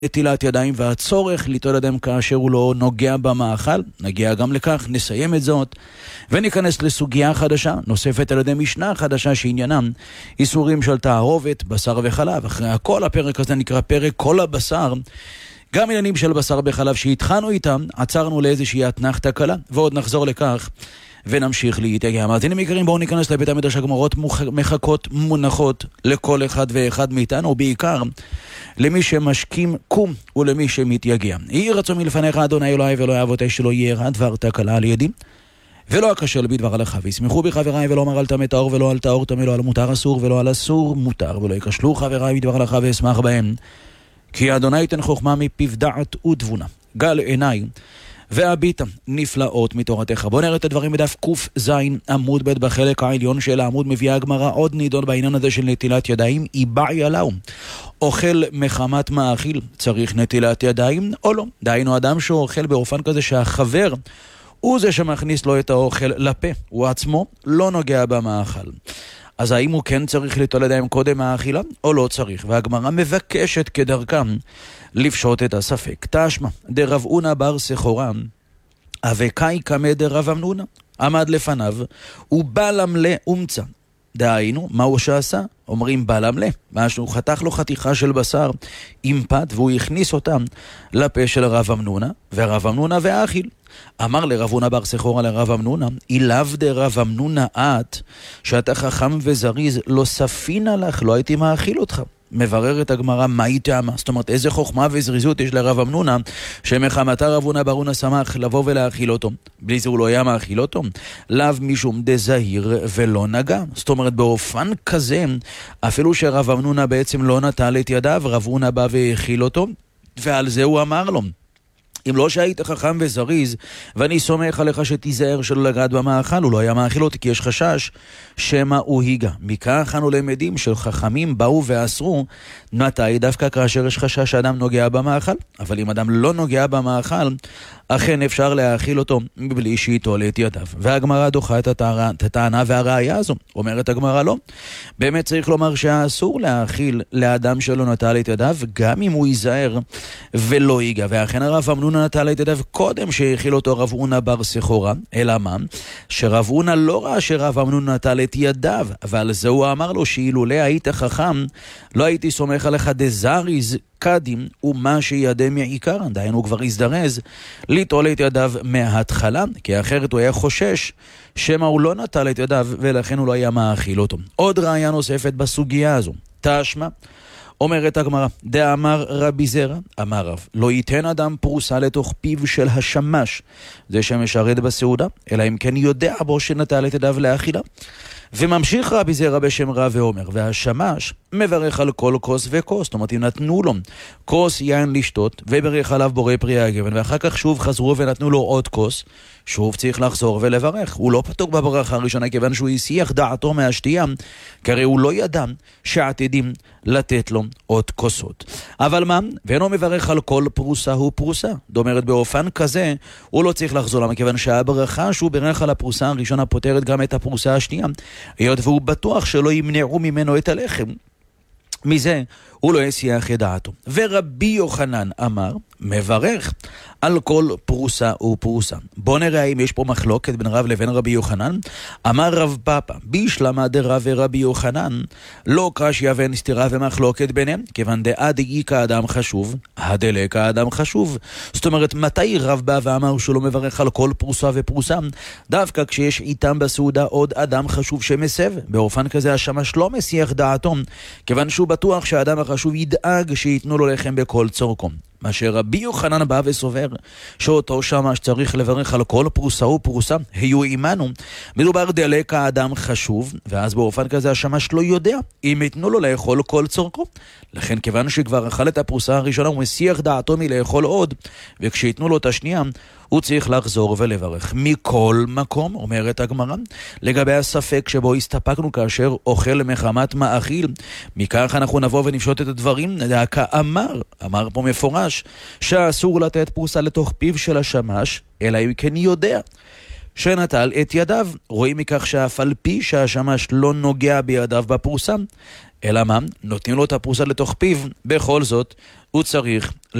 נטילת ידיים והצורך ליטול ידיים כאשר הוא לא נוגע במאכל. נגיע גם לכך, נסיים את זאת וניכנס לסוגיה חדשה נוספת על ידי משנה חדשה שעניינם איסורים של תערובת, בשר וחלב. אחרי הכל הפרק הזה נקרא פרק כל הבשר. גם עניינים של בשר וחלב שהתחלנו איתם, עצרנו לאיזושהי אתנחתה קלה, ועוד נחזור לכך ונמשיך להתייגע. מאזינים יקרים, בואו ניכנס לבית המדרש. הגמרות מחכות מונחות לכל אחד ואחד מאיתנו, ובעיקר למי שמשכים קום ולמי שמתייגע. יהי רצון מלפניך אדוני אלוהי ואלוהי אבותי שלא יהיה רע דבר תקלה על ידי ולא אכשל בדבר הלכה. וישמחו בי חבריי ולא אמר על טמא טהור ולא על טהור טמא, לא על מותר אסור ולא על אסור מותר, ולא יכשלו חבריי בדבר הלכה ואשמח בהם, כי אדוני ייתן חוכמה מפיו דעת ותבונה. גל עיניי והביטה נפלאות מתורתך. בוא נראה את הדברים בדף ק"ז עמוד ב' בחלק העליון של העמוד. מביאה הגמרא עוד נידון בעניין הזה של נטילת ידיים. איבעי עליו, אוכל מחמת מאכיל צריך נטילת ידיים או לא? דהיינו אדם שאוכל באופן כזה שהחבר הוא זה שמכניס לו את האוכל לפה, הוא עצמו לא נוגע במאכל, אז האם הוא כן צריך ליטול ידיים קודם האכילה או לא צריך? והגמרא מבקשת כדרכם לפשוט את הספק. תשמע דרב אונה בר סחורה אבקאי קמא דרב אמנונה, עמד לפניו ובלם לאומצה. דהיינו, מה הוא שעשה? אומרים בלם לה, משהו חתך לו חתיכה של בשר עם פת והוא הכניס אותם לפה של רב אמנונה, ורב אמנונה והאכיל. אמר לרב אונה בר סחורה לרב אמנונה, אילאו דרב אמנונה את, שאתה חכם וזריז, לא ספינה לך, לא הייתי מאכיל אותך. מבררת הגמרא, מה היא טעמה? זאת אומרת, איזה חוכמה וזריזות יש לרב אמנונה, שמחמתה רב אונה בר אונה שמח לבוא ולהאכיל אותו. בלי זה הוא לא היה מאכיל אותו. לאו משום דזהיר ולא נגע. זאת אומרת, באופן כזה, אפילו שרב אמנונה בעצם לא נטל את ידיו, רב אונה בא והאכיל אותו, ועל זה הוא אמר לו, אם לא שהיית חכם וזריז, ואני סומך עליך שתיזהר שלא לגעת במאכל, הוא לא היה מאכיל אותי, כי יש חשש שמה הוא היגע. מכך אנו למדים של חכמים באו ואסרו, מתי? דווקא כאשר יש חשש שאדם נוגע במאכל. אבל אם אדם לא נוגע במאכל, אכן אפשר להאכיל אותו מבלי שיטול את ידיו. והגמרא דוחה את הטענה והראיה הזו. אומרת הגמרא לא. באמת צריך לומר שאסור להאכיל לאדם שלא נטל את ידיו, גם אם הוא ייזהר ולא ייגע. ואכן הרב אמנונה נטל את ידיו קודם שהאכיל אותו רב אונה בר סחורה. אלא מה? שרב אונה לא ראה שרב אמנונה נטל את ידיו, אבל זה הוא אמר לו שאילולא היית חכם, לא הייתי סומך עליך דזריז קדים ומה שידי מעיקר. דהיינו הוא כבר הזדרז ליטול את ידיו מההתחלה, כי אחרת הוא היה חושש שמה הוא לא נטל את ידיו ולכן הוא לא היה מאכיל אותו. עוד ראיה נוספת בסוגיה הזו. תשמע אומרת הגמרא, דאמר רבי זרע, אמר רב, לא ייתן אדם פרוסה לתוך פיו של השמש, זה שמשרת בסעודה, אלא אם כן יודע בו שנטל את ידיו לאכילה. וממשיך רבי זרע בשם רב ואומר, והשמש מברך על כל כוס וכוס. זאת אומרת, אם נתנו לו כוס יין לשתות וברך עליו בורא פרי הגבן, ואחר כך שוב חזרו ונתנו לו עוד כוס, שוב צריך לחזור ולברך. הוא לא פתוק בברכה הראשונה כיוון שהוא הסיח דעתו מהשתייה, כי הרי הוא לא ידע שעתידים לתת לו עוד כוסות. אבל מה? ואינו מברך על כל פרוסה הוא פרוסה. זאת אומרת, באופן כזה הוא לא צריך לחזור. למה? כיוון שהברכה שהוא ברך על הפרוסה הראשונה פותרת גם את הפרוסה השנייה, היות והוא בטוח שלא ימנעו ממנו את הלחם. מזה הוא לא יסיח את דעתו. ורבי יוחנן אמר, מברך על כל פרוסה ופרוסה. בוא נראה אם יש פה מחלוקת בין רב לבין רבי יוחנן. אמר רב פאפא, בישלמה דרב ורבי יוחנן, לא קשיא ואין סתירה ומחלוקת ביניהם, כיוון דאדי כאדם חשוב, הדלה כאדם חשוב. זאת אומרת, מתי רב בא ואמר שהוא לא מברך על כל פרוסה ופרוסה? דווקא כשיש איתם בסעודה עוד אדם חשוב שמסב. באופן כזה השמש לא מסיח דעתו, כיוון שהוא בטוח שהאדם החשוב ידאג שיתנו לו לחם בכל צורכו. מה שרבי יוחנן בא וסובר שאותו שמש צריך לברך על כל פרוסה ופרוסה, היו עימנו, מדובר דלק האדם חשוב, ואז באופן כזה השמש לא יודע אם יתנו לו לאכול כל צורכו. לכן כיוון שכבר אכל את הפרוסה הראשונה הוא מסיח דעתו מלאכול עוד, וכשיתנו לו את השנייה הוא צריך לחזור ולברך. מכל מקום, אומרת הגמרא, לגבי הספק שבו הסתפקנו כאשר אוכל מחמת מאכיל, מכך אנחנו נבוא ונפשוט את הדברים. דאקה אמר פה מפורש שאסור לתת פרוסה לתוך פיו של השמש, אלא אם כן יודע שנטל את ידיו. רואים מכך שאף על פי שהשמש לא נוגע בידיו בפרוסה, אלא מה? נותנים לו את הפרוסה לתוך פיו, בכל זאת הוא צריך